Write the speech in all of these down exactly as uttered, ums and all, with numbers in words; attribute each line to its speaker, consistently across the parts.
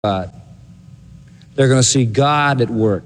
Speaker 1: God. They're going to see God at work.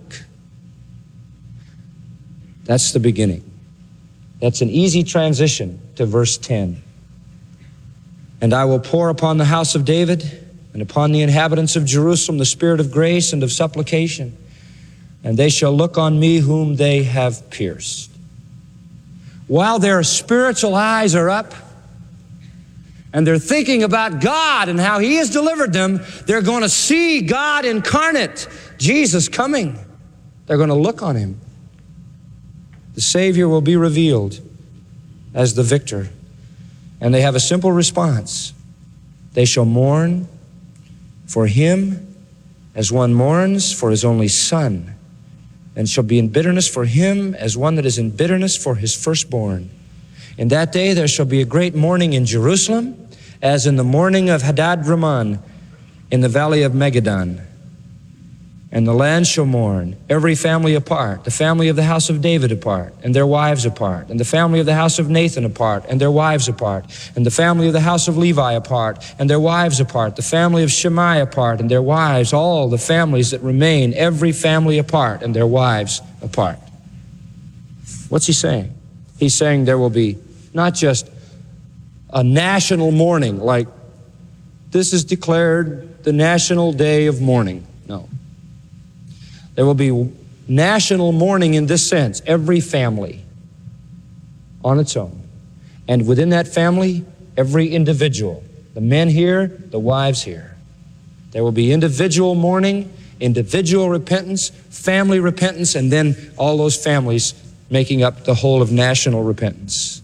Speaker 1: That's the beginning. That's an easy transition to verse ten. And I will pour upon the house of David and upon the inhabitants of Jerusalem the spirit of grace and of supplication, and they shall look on me whom they have pierced. While their spiritual eyes are up, and they're thinking about God and how He has delivered them, they're going to see God incarnate, Jesus coming. They're going to look on Him. The Savior will be revealed as the victor. And they have a simple response. They shall mourn for Him as one mourns for his only son, and shall be in bitterness for him as one that is in bitterness for his firstborn. In that day there shall be a great mourning in Jerusalem, as in the morning of Hadad-Raman in the valley of Megiddon. And the land shall mourn, every family apart, the family of the house of David apart, and their wives apart, and the family of the house of Nathan apart, and their wives apart, and the family of the house of Levi apart, and their wives apart, the family of Shimei apart, and their wives, all the families that remain, every family apart, and their wives apart. What's he saying? He's saying there will be not just a national mourning, like this is declared the national day of mourning. No. There will be national mourning in this sense, every family on its own. And within that family, every individual. The men here, the wives here. There will be individual mourning, individual repentance, family repentance, and then all those families making up the whole of national repentance.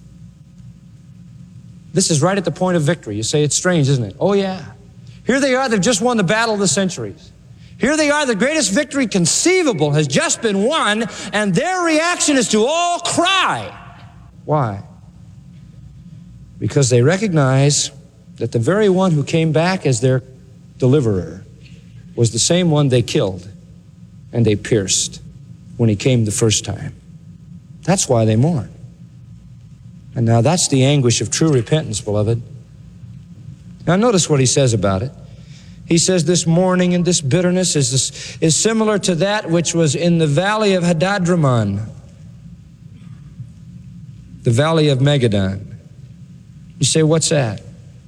Speaker 1: This is right at the point of victory. You say it's strange, isn't it? Oh yeah. Here they are, they've just won the battle of the centuries. Here they are, the greatest victory conceivable has just been won, and their reaction is to all cry. Why? Because they recognize that the very one who came back as their deliverer was the same one they killed and they pierced when he came the first time. That's why they mourn. And now that's the anguish of true repentance, beloved. Now notice what he says about it. He says this mourning and this bitterness is, this, is similar to that which was in the valley of Hadad-Raman, the valley of Megiddon. You say, what's that?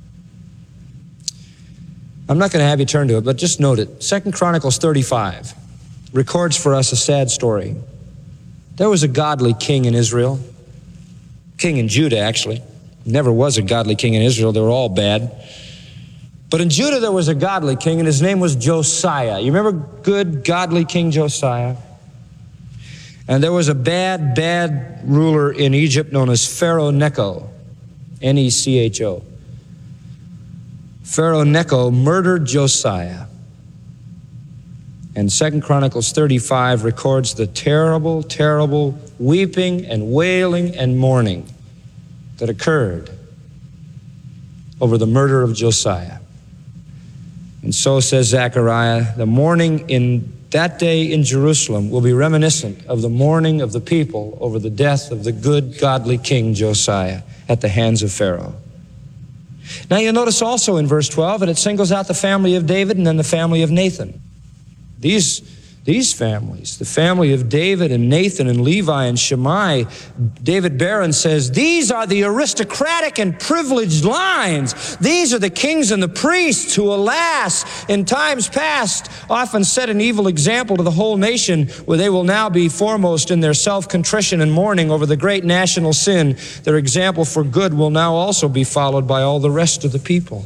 Speaker 1: I'm not going to have you turn to it, but just note it. Second Chronicles thirty-five records for us a sad story. There was a godly king in Israel, king in Judah actually. Never was a godly king in Israel. They were all bad. But in Judah there was a godly king, and his name was Josiah. You remember good, godly King Josiah? And there was a bad, bad ruler in Egypt known as Pharaoh Necho, N E C H O. Pharaoh Necho murdered Josiah. And Second Chronicles thirty-five records the terrible, terrible weeping and wailing and mourning that occurred over the murder of Josiah. And so, says Zechariah, the mourning in that day in Jerusalem will be reminiscent of the mourning of the people over the death of the good, godly King Josiah at the hands of Pharaoh. Now you'll notice also in verse twelve that it singles out the family of David and then the family of Nathan. These These families, the family of David and Nathan and Levi and Shimei, David Barron says, these are the aristocratic and privileged lines. These are the kings and the priests who, alas, in times past, often set an evil example to the whole nation, where they will now be foremost in their self-contrition and mourning over the great national sin. Their example for good will now also be followed by all the rest of the people.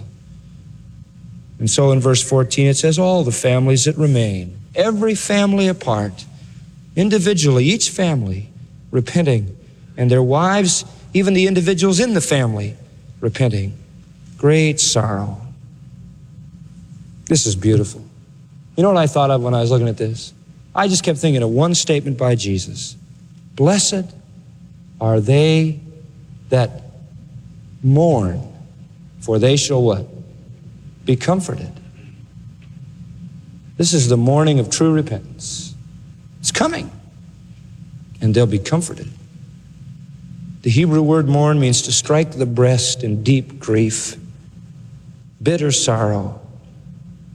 Speaker 1: And so in verse fourteen it says, all the families that remain, every family apart, individually, each family repenting, and their wives, even the individuals in the family, repenting. Great sorrow. This is beautiful. You know what I thought of when I was looking at this? I just kept thinking of one statement by Jesus. Blessed are they that mourn, for they shall what? Be comforted. This is the morning of true repentance. It's coming, and they'll be comforted. The Hebrew word mourn means to strike the breast in deep grief, bitter sorrow,